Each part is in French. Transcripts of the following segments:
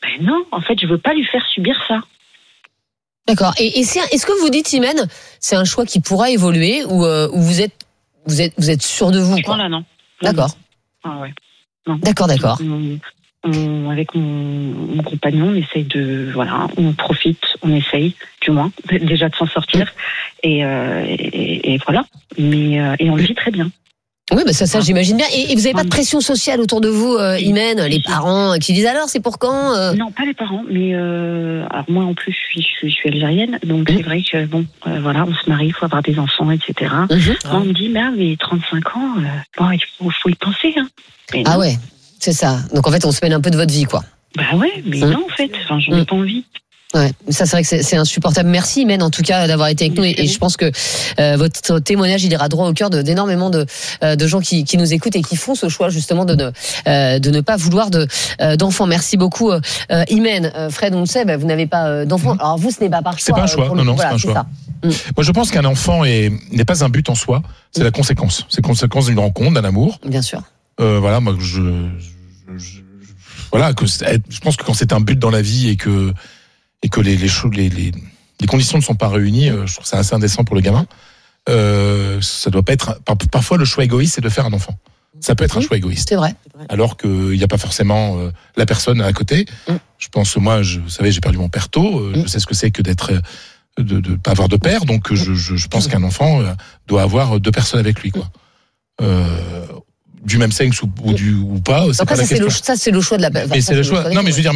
non, en fait, je veux pas lui faire subir ça. D'accord. Et est-ce que vous dites, Imen, c'est un choix qui pourra évoluer ou vous êtes sûr de vous, quoi? Là, non. D'accord. Ah ouais. Non. D'accord. Avec mon compagnon, on essaye on profite, on essaye, du moins, déjà de s'en sortir. Et voilà. Et on le vit très bien. Oui, ça j'imagine bien. Et vous n'avez pas de pression sociale autour de vous, Imen, les parents qui disent alors c'est pour quand Non, pas les parents, mais alors moi en plus je suis algérienne, donc c'est vrai que on se marie, il faut avoir des enfants, etc. Moi, on me dit mais 35 ans, il faut y penser. Hein. Ah ouais, c'est ça. Donc en fait on se mêle un peu de votre vie, quoi. Bah ouais, mais non en fait, j'en ai pas envie. Ouais, ça c'est vrai que c'est insupportable. Merci, Imen, en tout cas d'avoir été avec nous et je pense que votre témoignage il ira droit au cœur d'énormément de gens qui nous écoutent et qui font ce choix justement de ne pas vouloir d'enfants. Merci beaucoup, Imen. Fred, on le sait, vous n'avez pas d'enfants. Alors vous, ce n'est pas par choix. C'est pas un choix. Non, c'est pas un choix. Moi, je pense qu'un enfant n'est pas un but en soi. C'est la conséquence. C'est la conséquence d'une rencontre, d'un amour. Bien sûr. Moi, je pense que quand c'est un but dans la vie et que les conditions ne sont pas réunies, je trouve ça assez indécent pour le gamin. Ça doit pas être. Parfois, le choix égoïste, c'est de faire un enfant. Ça peut être un choix égoïste. C'est vrai. Alors qu'il n'y a pas forcément la personne à côté. Je pense, moi, vous savez, j'ai perdu mon père tôt. Je sais ce que c'est que d'être, de pas avoir de père. Donc, je pense qu'un enfant doit avoir deux personnes avec lui, quoi. Du même sexe ou pas. C'est après, pas ça, c'est le choix de la personne. Mais c'est le choix. Non, mais je veux dire,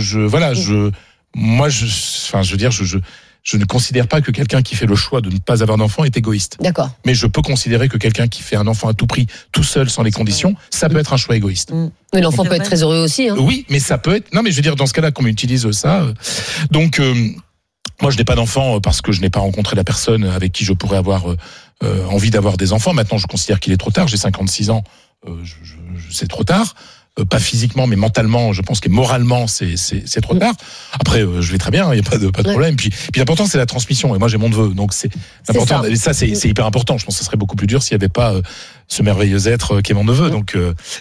je ne considère pas que quelqu'un qui fait le choix de ne pas avoir d'enfant est égoïste. D'accord. Mais je peux considérer que quelqu'un qui fait un enfant à tout prix, tout seul, sans les conditions, ça peut être un choix égoïste. Mais l'enfant peut être très heureux aussi. Hein. Oui, mais ça peut être. Non, mais je veux dire, dans ce cas-là, qu'on utilise ça. Donc, moi, je n'ai pas d'enfant parce que je n'ai pas rencontré la personne avec qui je pourrais avoir envie d'avoir des enfants. Maintenant, je considère qu'il est trop tard. J'ai 56 ans. C'est trop tard. Pas physiquement, mais mentalement, je pense que moralement, c'est trop tard. Après, je vais très bien, il n'y a pas de problème. Puis l'important, c'est la transmission. Et moi, j'ai mon neveu, donc c'est important. Et ça, c'est hyper important. Je pense que ce serait beaucoup plus dur s'il n'y avait pas ce merveilleux être qui est mon neveu. Donc,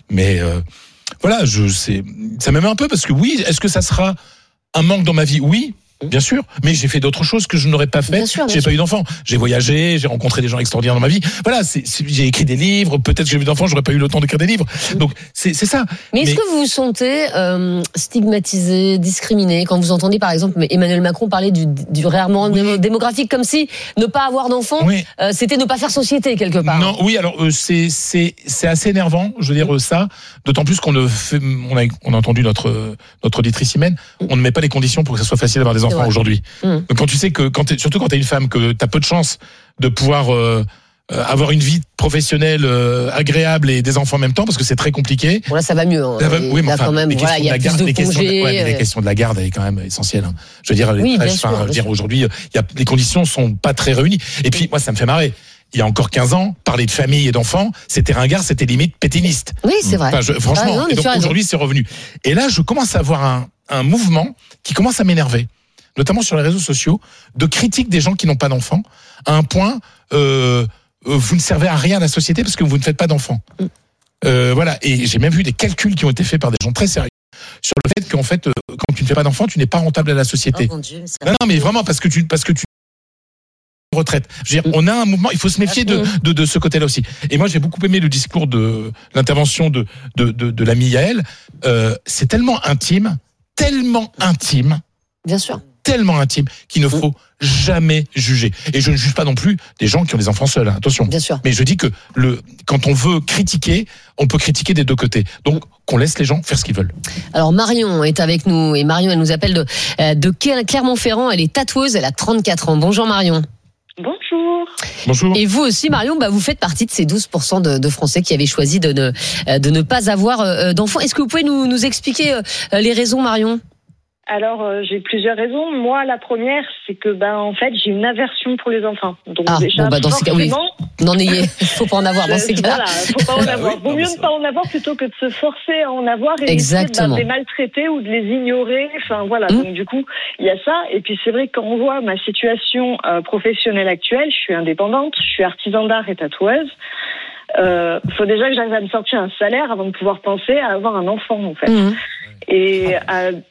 voilà, ça m'aime un peu parce que oui, est-ce que ça sera un manque dans ma vie? Oui. Bien sûr, mais j'ai fait d'autres choses que je n'aurais pas fait. J'ai pas eu d'enfant. J'ai voyagé, j'ai rencontré des gens extraordinaires dans ma vie. Voilà, j'ai écrit des livres. Peut-être que j'ai eu d'enfants, j'aurais pas eu le temps d'écrire des livres. Donc c'est ça. Mais est-ce que vous vous sentez stigmatisé, discriminé quand vous entendez par exemple Emmanuel Macron parler du réarmement démographique comme si ne pas avoir d'enfants, c'était ne pas faire société quelque part? Non, oui, alors c'est assez énervant. Je veux dire ça, d'autant plus qu'on a entendu notre auditrice Imen, on ne met pas les conditions pour que ça soit facile d'avoir des enfants aujourd'hui. Donc quand tu sais que surtout quand t'es une femme, que t'as peu de chance de pouvoir avoir une vie professionnelle agréable et des enfants en même temps, parce que c'est très compliqué. Bon là ça va mieux. Hein. Oui, mais quand même, il y a plus de congés. Les questions de la garde, elle est quand même essentielle. Hein. Je veux dire, les crèches, aujourd'hui, les conditions sont pas très réunies. Et puis moi, ça me fait marrer. Il y a encore 15 ans, parler de famille et d'enfants, c'était ringard, c'était limite pétiniste. Oui, c'est vrai. Franchement, et donc aujourd'hui, c'est revenu. Et là, je commence à avoir un mouvement qui commence à m'énerver, notamment sur les réseaux sociaux, de critique des gens qui n'ont pas d'enfants, à un point, vous ne servez à rien à la société parce que vous ne faites pas d'enfants. Voilà. Et j'ai même vu des calculs qui ont été faits par des gens très sérieux sur le fait qu'en fait, quand tu ne fais pas d'enfants, tu n'es pas rentable à la société. Oh mon Dieu, non, mais vraiment, parce que tu retraite. Je veux dire, on a un mouvement, il faut se méfier de ce côté-là aussi. Et moi, j'ai beaucoup aimé le discours de l'intervention de l'ami Yael. C'est tellement intime, bien sûr, tellement intime qu'il ne faut jamais juger. Et je ne juge pas non plus des gens qui ont des enfants seuls, hein, attention. Bien sûr. Mais je dis que quand on veut critiquer, on peut critiquer des deux côtés. Donc, qu'on laisse les gens faire ce qu'ils veulent. Alors, Marion est avec nous. Et Marion, elle nous appelle de Clermont-Ferrand. Elle est tatoueuse, elle a 34 ans. Bonjour Marion. Bonjour. Et vous aussi, Marion, vous faites partie de ces 12% de Français qui avaient choisi de ne pas avoir d'enfants. Est-ce que vous pouvez nous expliquer les raisons, Marion ? Alors, j'ai plusieurs raisons. Moi, la première, c'est que, en fait, j'ai une aversion pour les enfants. Donc, déjà, dans ces cas, oui. N'en ayez, faut pas donc voilà, faut pas en avoir. Vaut mieux ne pas en avoir plutôt que de se forcer à en avoir et Exactement. de les maltraiter ou de les ignorer. Enfin, voilà. Donc, du coup, il y a ça. Et puis, c'est vrai que quand on voit ma situation professionnelle actuelle, je suis indépendante, je suis artisan d'art et tatoueuse. Faut déjà que j'arrive à me sortir un salaire avant de pouvoir penser à avoir un enfant, en fait. Et